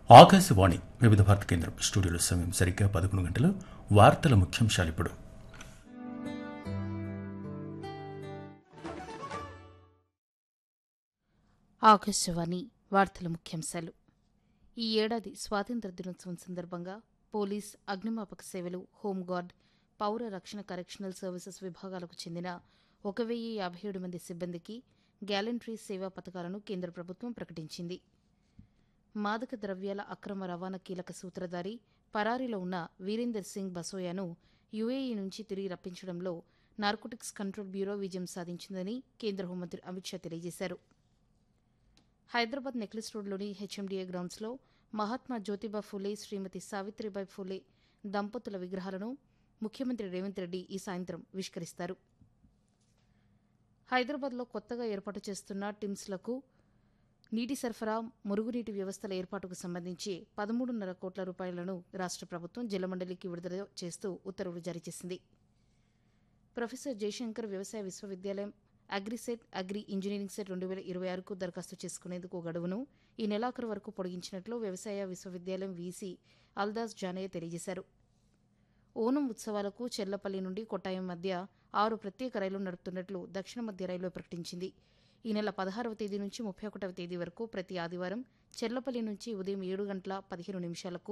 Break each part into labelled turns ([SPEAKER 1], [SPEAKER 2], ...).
[SPEAKER 1] ఆకాశవాణి వివిధ భారత కేంద్రం స్టూడియోలో సమయం సరిగ్గా 11 గంటలు. వార్తల ముఖ్యాంశాలు ఇప్పుడు.
[SPEAKER 2] ఆకాశవాణి వార్తల ముఖ్యాంశాలు. ఈ ఏడాది స్వాతంత్ర దినోత్సవం సందర్భంగా పోలీస్, అగ్నిమాపక సేవలు, హోంగార్డ్, పౌర రక్షణ కరెక్షనల్ సర్వీసెస్ విభాగాలకు చెందిన 1057 మంది సిబ్బందికి గ్యాలంటరీ సేవా పథకాలను కేంద్ర ప్రభుత్వం ప్రకటించింది. మాదక ద్రవ్యాల అక్రమ రవాణా కీలక సూత్రధారి, పరారీలో ఉన్న వీరేందర్ సింగ్ బసోయాను యుఏఈ నుంచి తిరిగి రప్పించడంలో నార్కోటిక్స్ కంట్రోల్ బ్యూరో విజయం సాధించిందని కేంద్ర హోంమంత్రి అమిత్ షా తెలియజేశారు. హైదరాబాద్ నెక్లెస్ రోడ్లోని హెచ్ఎండిఏ గ్రౌండ్స్లో మహాత్మా జ్యోతిబా ఫులే, శ్రీమతి సావిత్రిబాయి ఫులే దంపతుల విగ్రహాలను ముఖ్యమంత్రి రేవంత్ రెడ్డి ఈ సాయంత్రం ఆవిష్కరిస్తారు. హైదరాబాద్లో కొత్తగా ఏర్పాటు చేస్తున్న టిమ్స్లకు నీటి సరఫరా, మురుగునీటి వ్యవస్థల ఏర్పాటుకు సంబంధించి 13.5 కోట్ల రూపాయలను రాష్ట్ర ప్రభుత్వం జలమండలికి విడుదల చేస్తూ ఉత్తర్వులు జారీ చేసింది. ప్రొఫెసర్ జయశంకర్ వ్యవసాయ విశ్వవిద్యాలయం అగ్రిసెట్, అగ్రి ఇంజనీరింగ్ సెట్ 2026కు దరఖాస్తు చేసుకునేందుకు గడువును ఈ నెలాఖరు వరకు పొడిగించినట్లు వ్యవసాయ విశ్వవిద్యాలయం వీసీ అల్దాస్ జానయ్య తెలియజేశారు. ఓనం ఉత్సవాలకు చెర్లపల్లి నుండి కొట్టాయం మధ్య 6 ప్రత్యేక రైళ్లు నడుపుతున్నట్లు దక్షిణ మధ్య రైల్వే ప్రకటించింది. ఈ నెల 16వ తేదీ నుంచి 31వ తేదీ వరకు ప్రతి ఆదివారం చెర్లపల్లి నుంచి ఉదయం 7:15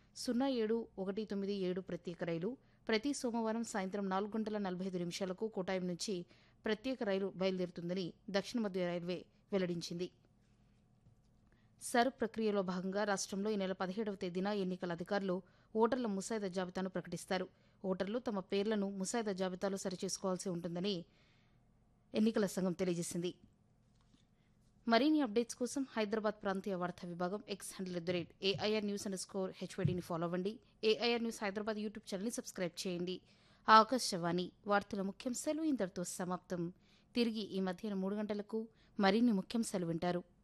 [SPEAKER 2] 071977 ప్రత్యేక రైలు, ప్రతి సోమవారం సాయంత్రం 4:45 కోటాయం నుంచి ప్రత్యేక రైలు బయలుదేరుతుందని దక్షిణ మధ్య రైల్వే వెల్లడించింది. సర్ ప్రక్రియలో భాగంగా రాష్ట్రంలో ఈ నెల 17వ తేదీన ఎన్నికల అధికారులు ఓటర్ల ముసాయిదా జాబితాను ప్రకటిస్తారు. ఓటర్లు తమ పేర్లను ముసాయిదా జాబితాలో సరిచేసుకోవాల్సి ఉంటుందని ఎన్నికల సంఘం తెలియజేసింది. మరిన్ని అప్డేట్స్ కోసం హైదరాబాద్ ప్రాంతీయ వార్తా విభాగం ఎక్స్ హ్యాండిల్ @AIR_News_HYDని ఫాలో అవ్వండి. AIR న్యూస్ హైదరాబాద్ యూట్యూబ్ ఛానల్ని సబ్స్క్రైబ్ చేయండి. ఆకాశవాణి వార్తల ముఖ్యాంశాలు ఇంతటితో సమాప్తం. తిరిగి ఈ మధ్యాహ్నం 3 గంటలకు మరిన్ని ముఖ్యాంశాలు వింటారు.